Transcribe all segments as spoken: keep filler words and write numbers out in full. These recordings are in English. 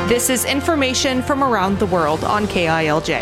This is information from around the world on K I L J.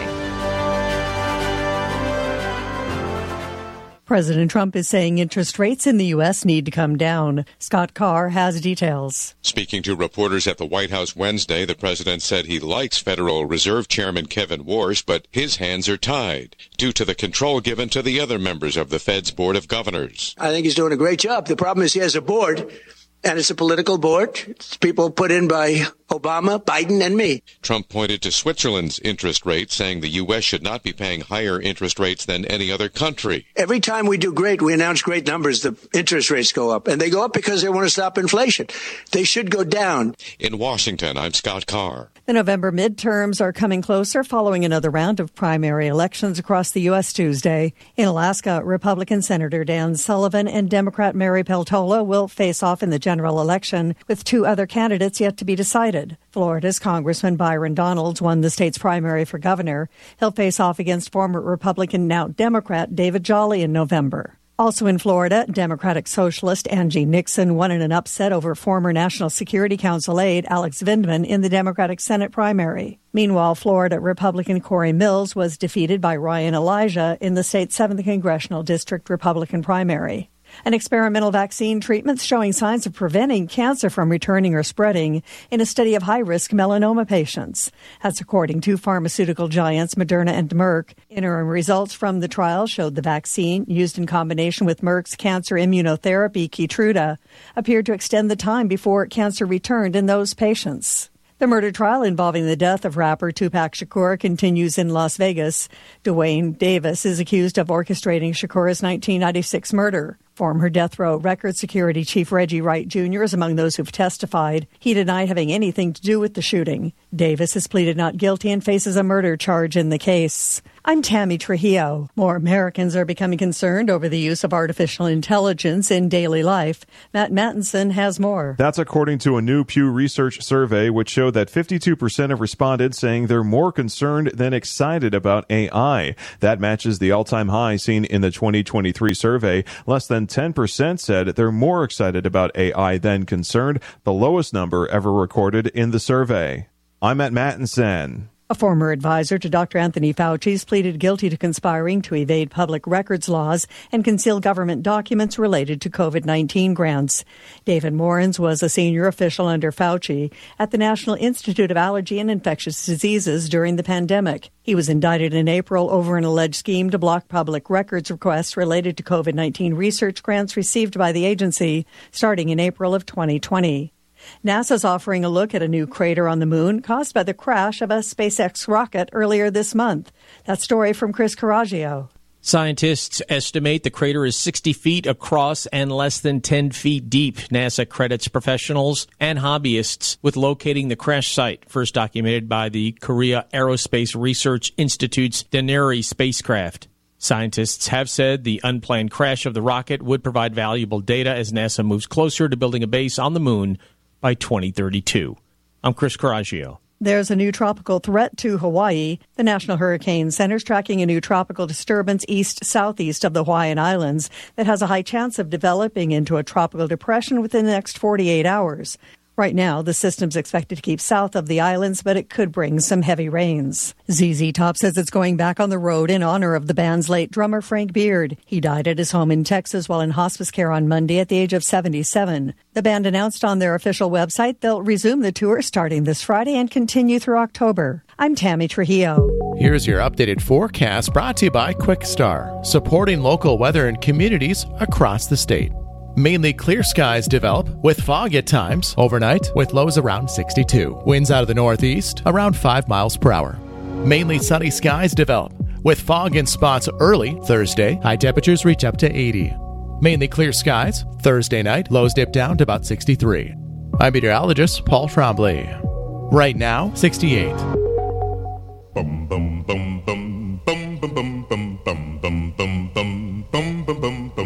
President Trump is saying interest rates in the U S need to come down. Scott Carr has details. Speaking to reporters at the White House Wednesday, the president said he likes Federal Reserve Chairman Kevin Warsh, but his hands are tied due to the control given to the other members of the Fed's Board of Governors. I think he's doing a great job. The problem is he has a board, and it's a political board. It's people put in by Obama, Biden, and me. Trump pointed to Switzerland's interest rate, saying the U S should not be paying higher interest rates than any other country. Every time we do great, we announce great numbers, the interest rates go up. And they go up because they want to stop inflation. They should go down. In Washington, I'm Scott Carr. The November midterms are coming closer following another round of primary elections across the U S Tuesday. In Alaska, Republican Senator Dan Sullivan and Democrat Mary Peltola will face off in the general election, with two other candidates yet to be decided. Florida's Congressman Byron Donalds won the state's primary for governor. He'll face off against former Republican, now Democrat, David Jolly in November. Also in Florida, Democratic Socialist Angie Nixon won in an upset over former National Security Council aide Alex Vindman in the Democratic Senate primary. Meanwhile, Florida Republican Corey Mills was defeated by Ryan Elijah in the state's seventh Congressional District Republican primary. An experimental vaccine treatment's showing signs of preventing cancer from returning or spreading in a study of high-risk melanoma patients. That's according to pharmaceutical giants Moderna and Merck. Interim results from the trial showed the vaccine, used in combination with Merck's cancer immunotherapy Keytruda, appeared to extend the time before cancer returned in those patients. The murder trial involving the death of rapper Tupac Shakur continues in Las Vegas. Dwayne Davis is accused of orchestrating Shakur's nineteen ninety-six murder. Former death row record security chief Reggie Wright Junior is among those who've testified. He denied having anything to do with the shooting. Davis has pleaded not guilty and faces a murder charge in the case. I'm Tammy Trujillo. More Americans are becoming concerned over the use of artificial intelligence in daily life. Matt Mattinson has more. That's according to a new Pew Research survey, which showed that fifty-two percent of respondents saying they're more concerned than excited about A I. That matches the all-time high seen in the twenty twenty-three survey. Less than ten percent said they're more excited about A I than concerned, the lowest number ever recorded in the survey. I'm Matt Mattinson. A former advisor to Doctor Anthony Fauci's pleaded guilty to conspiring to evade public records laws and conceal government documents related to COVID nineteen grants. David Morens was a senior official under Fauci at the National Institute of Allergy and Infectious Diseases during the pandemic. He was indicted in April over an alleged scheme to block public records requests related to COVID nineteen research grants received by the agency starting in April of twenty twenty. NASA's offering a look at a new crater on the moon caused by the crash of a SpaceX rocket earlier this month. That story from Chris Coraggio. Scientists estimate the crater is sixty feet across and less than ten feet deep. NASA credits professionals and hobbyists with locating the crash site, first documented by the Korea Aerospace Research Institute's Daneri spacecraft. Scientists have said the unplanned crash of the rocket would provide valuable data as NASA moves closer to building a base on the moon by twenty thirty-two. I'm Chris Coraggio. There's a new tropical threat to Hawaii. The National Hurricane Center's tracking a new tropical disturbance east-southeast of the Hawaiian Islands that has a high chance of developing into a tropical depression within the next forty-eight hours. Right now, the system's expected to keep south of the islands, but it could bring some heavy rains. Z Z Top says it's going back on the road in honor of the band's late drummer, Frank Beard. He died at his home in Texas while in hospice care on Monday at the age of seventy-seven. The band announced on their official website they'll resume the tour starting this Friday and continue through October. I'm Tammy Trujillo. Here's your updated forecast brought to you by QuickStar, supporting local weather in communities across the state. Mainly clear skies develop with fog at times overnight with lows around sixty-two. Winds out of the northeast around five miles per hour. Mainly sunny skies develop with fog in spots early Thursday. High temperatures reach up to eighty. Mainly clear skies Thursday night. Lows dip down to about sixty-three. I'm meteorologist Paul Trombley. Right now, sixty-eight. Boom, boom, boom, boom.